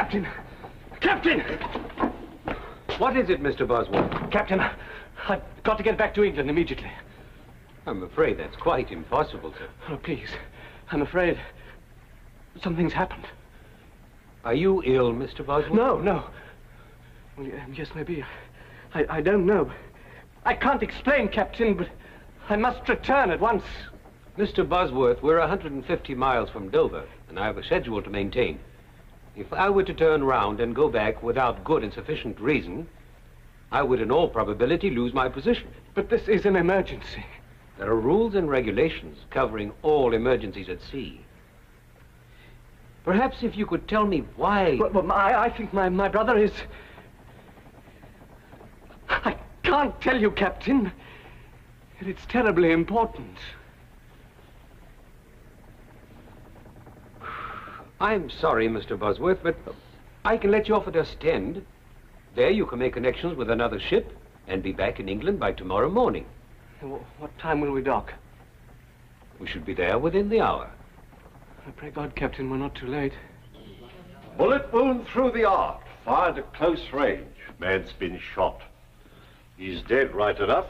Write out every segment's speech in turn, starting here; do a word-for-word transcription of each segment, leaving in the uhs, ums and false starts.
Captain! Captain! What is it, Mister Bosworth? Captain, I've got to get back to England immediately. I'm afraid that's quite impossible, sir. Oh, please. I'm afraid something's happened. Are you ill, Mister Bosworth? No, no. Well, yes, maybe. I, I don't know. I can't explain, Captain, but I must return at once. Mister Bosworth, we're one hundred fifty miles from Dover, and I have a schedule to maintain. If I were to turn round and go back without good and sufficient reason, I would in all probability lose my position. But this is an emergency. There are rules and regulations covering all emergencies at sea. Perhaps if you could tell me why... Well, well, I, I think my, my brother is... I can't tell you, Captain. It's terribly important. I'm sorry, Mister Bosworth, but I can let you off at Ostend. There you can make connections with another ship and be back in England by tomorrow morning. What time will we dock? We should be there within the hour. I pray God, Captain, we're not too late. Bullet wound through the arc, fired at close range. Man's been shot. He's dead right enough.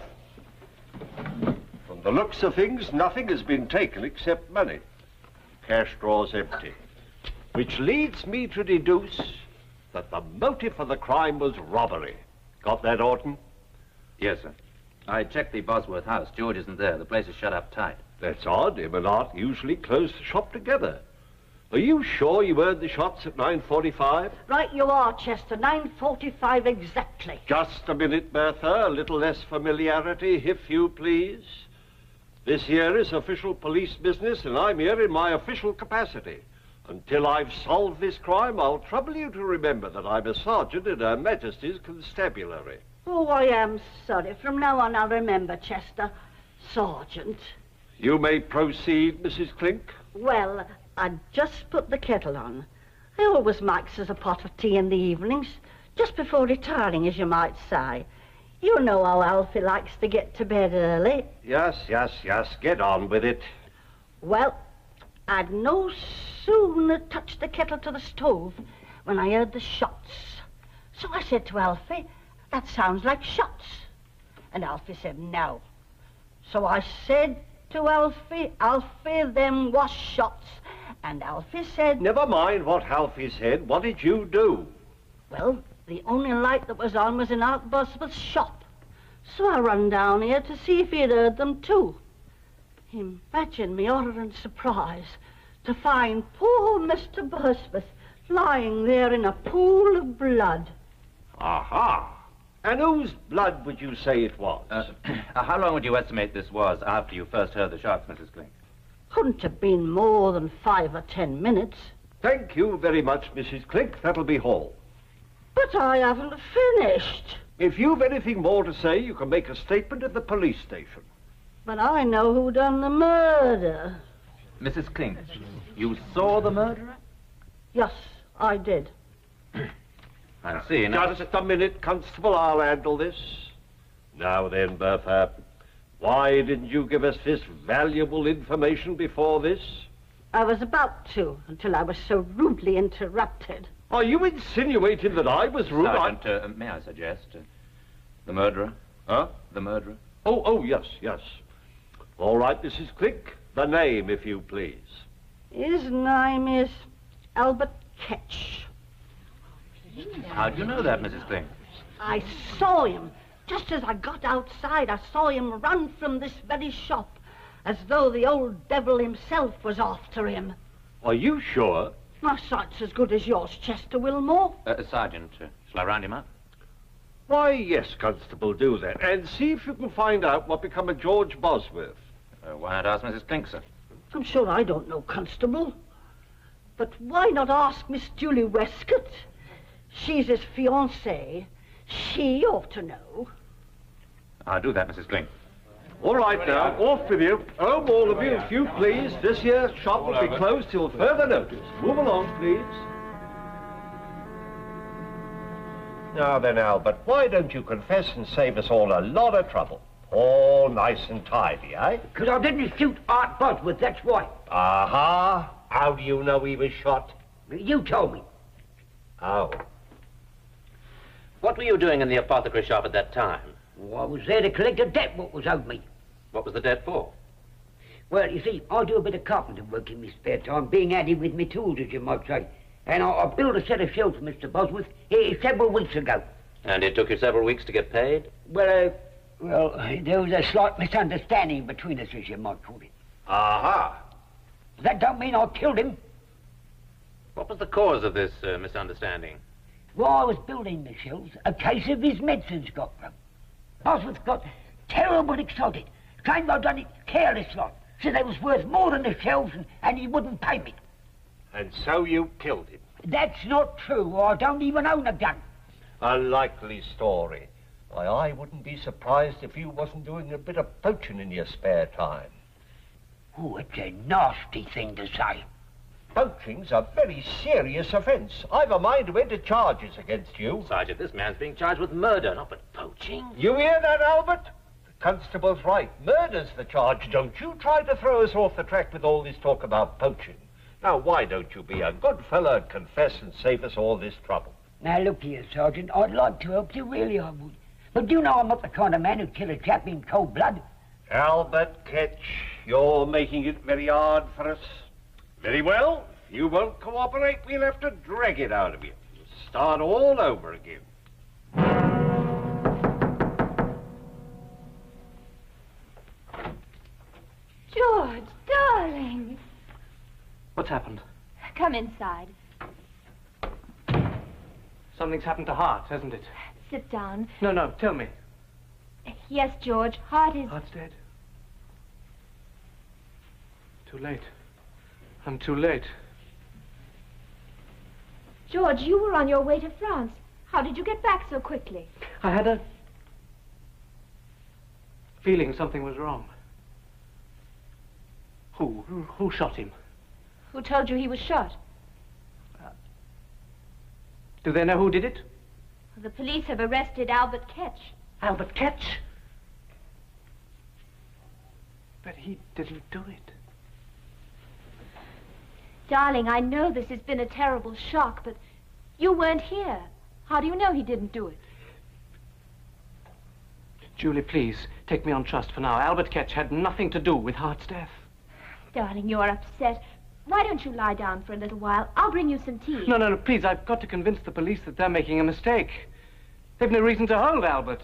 From the looks of things, nothing has been taken except money. Cash draw's empty. Which leads me to deduce that the motive for the crime was robbery. Got that, Orton? Yes, sir. I checked the Bosworth house. George isn't there. The place is shut up tight. That's odd. Him and Art usually close the shop together. Are you sure you heard the shots at nine forty-five? Right you are, Chester. nine forty-five exactly. Just a minute, Bertha. A little less familiarity, if you please. This here is official police business, and I'm here in my official capacity. Until I've solved this crime, I'll trouble you to remember that I'm a sergeant in Her Majesty's Constabulary. Oh, I am sorry. From now on, I'll remember, Chester. Sergeant. You may proceed, Missus Clink. Well, I'd just put the kettle on. I always makes us a pot of tea in the evenings, just before retiring, as you might say. You know how Alfie likes to get to bed early. Yes, yes, yes. Get on with it. Well, I'd no sooner touched the kettle to the stove when I heard the shots. So I said to Alfie, that sounds like shots. And Alfie said, no. So I said to Alfie, Alfie, them was shots. And Alfie said... Never mind what Alfie said. What did you do? Well, the only light that was on was in Art Bosworth's shop. So I run down here to see if he'd heard them too. Imagine me horror and surprise to find poor Mister Bosworth lying there in a pool of blood. Aha! And whose blood would you say it was? Uh, how long would you estimate this was after you first heard the shots, Missus Clink? Couldn't have been more than five or ten minutes. Thank you very much, Missus Clink. That'll be all. But I haven't finished. If you've anything more to say, you can make a statement at the police station. But I know who done the murder. Missus Clink, you saw the murderer? Yes, I did. I see. Now, Just a minute, Constable. I'll handle this. Now then, Bertha, why didn't you give us this valuable information before this? I was about to, until I was so rudely interrupted. Are you insinuating that I was rude? Sergeant, uh, may I suggest? Uh, the murderer? Huh? The murderer? Oh, oh, yes, yes. All right, Missus Clink. The name, if you please. His name is Albert Ketch. How do you know that, Missus Clink? I saw him. Just as I got outside, I saw him run from this very shop, as though the old devil himself was after him. Are you sure? My sight's as good as yours, Chester Wilmore. Uh, Sergeant, uh, shall I round him up? Why, yes, Constable, do that. And see if you can find out what become of George Bosworth. Uh, why not ask Missus Clink, sir? I'm sure I don't know, Constable. But why not ask Miss Julie Westcott? She's his fiancée. She ought to know. I'll do that, Missus Clink. All right now, off with you. Home, all of you, if you please. This here shop will be closed till further notice. Move along, please. Now then, Albert, why don't you confess and save us all a lot of trouble? All nice and tidy, eh? Because I didn't shoot Art Bosworth, that's why. Aha! How do you know he was shot? You told me. Oh. What were you doing in the apothecary shop at that time? Oh, I was there to collect a debt what was owed me. What was the debt for? Well, you see, I do a bit of carpenter work in my spare time, being handy with my tools, as you might say. And I, I built a set of shelves for Mister Bosworth eh, several weeks ago. And it took you several weeks to get paid? Well, uh, well, there was a slight misunderstanding between us, as you might call it. Aha. That don't mean I killed him. What was the cause of this uh, misunderstanding? While I was building the shelves, a case of his medicines got broke. Bosworth got terrible excited. Claimed I'd done it careless like. Said they was worth more than the shelves and, and he wouldn't pay me. And so you killed him. That's not true. I don't even own a gun. A likely story. Why, I wouldn't be surprised if you wasn't doing a bit of poaching in your spare time. Oh, it's a nasty thing to say. Poaching's a very serious offence. I've a mind to enter charges against you. Sergeant, this man's being charged with murder, not with poaching. You hear that, Albert? The constable's right. Murder's the charge. Don't you try to throw us off the track with all this talk about poaching. Now, why don't you be a good fellow and confess and save us all this trouble? Now, look here, Sergeant. I'd like to help you, really I would. But you know I'm not the kind of man who'd kill a chap in cold blood. Albert Ketch, you're making it very hard for us. Very well. If you won't cooperate, we'll have to drag it out of you. Start all over again. George, darling. What's happened? Come inside. Something's happened to Hart, hasn't it? Sit down. No, no, tell me. Yes, George, Hart is... Hart's dead. Too late. I'm too late. George, you were on your way to France. How did you get back so quickly? I had a feeling something was wrong. Who? Who, who shot him? Who told you he was shot? Do they know who did it? The police have arrested Albert Ketch. Albert Ketch? But he didn't do it. Darling, I know this has been a terrible shock, but you weren't here. How do you know he didn't do it? Julie, please, take me on trust for now. Albert Ketch had nothing to do with Hart's death. Darling, you're upset. Why don't you lie down for a little while? I'll bring you some tea. No, no, no, please, I've got to convince the police that they're making a mistake. They've no reason to hold Albert.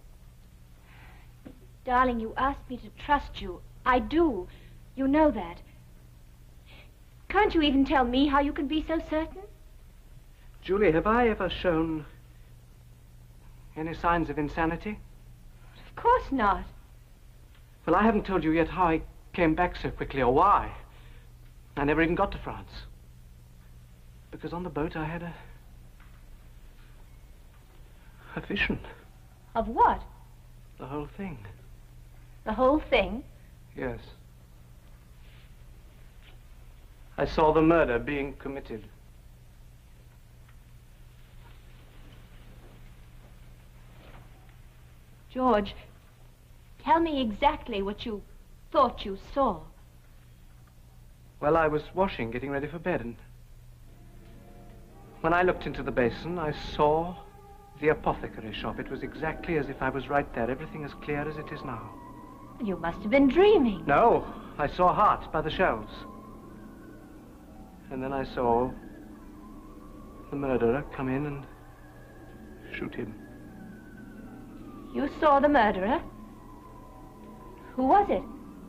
Darling, you asked me to trust you. I do. You know that. Can't you even tell me how you can be so certain? Julie, have I ever shown any signs of insanity? Of course not. Well, I haven't told you yet how I came back so quickly or why. I never even got to France. Because on the boat I had a... a vision. Of what? The whole thing. The whole thing? Yes. I saw the murder being committed. George, tell me exactly what you thought you saw. Well, I was washing, getting ready for bed, and when I looked into the basin, I saw the apothecary shop. It was exactly as if I was right there, everything as clear as it is now. You must have been dreaming. No, I saw Hart by the shelves. And then I saw the murderer come in and shoot him. You saw the murderer? Who was it?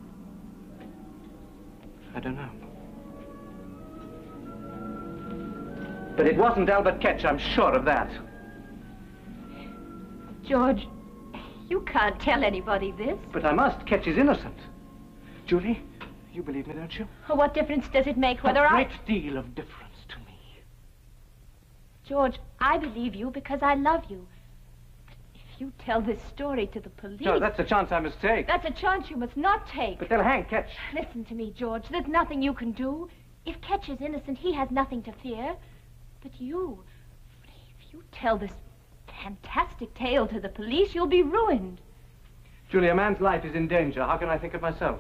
I don't know. But it wasn't Albert Ketch, I'm sure of that. George, you can't tell anybody this. But I must. Ketch is innocent. Julie, you believe me, don't you? Oh, what difference does it make whether I... A great deal of difference to me. George, I believe you because I love you. But if you tell this story to the police... No, that's a chance I must take. That's a chance you must not take. But they'll hang Ketch. Listen to me, George. There's nothing you can do. If Ketch is innocent, he has nothing to fear. But you... If you tell this fantastic tale to the police, you'll be ruined. Julie, a man's life is in danger. How can I think of myself?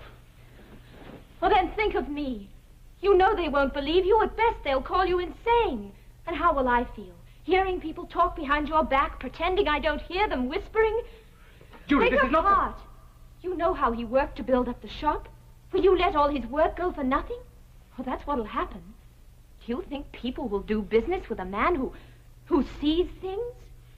Well, then think of me. You know they won't believe you. At best, they'll call you insane. And how will I feel? Hearing people talk behind your back, pretending I don't hear them, whispering? Julie, Break this is not the- apart. You know how he worked to build up the shop. Will you let all his work go for nothing? Well, that's what'll happen. Do you think people will do business with a man who, who sees things?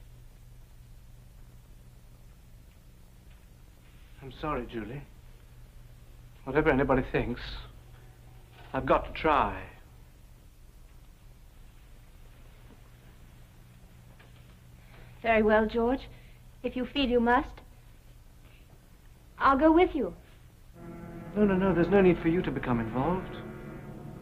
I'm sorry, Julie. Whatever anybody thinks, I've got to try. Very well, George. If you feel you must, I'll go with you. No, no, no, there's no need for you to become involved.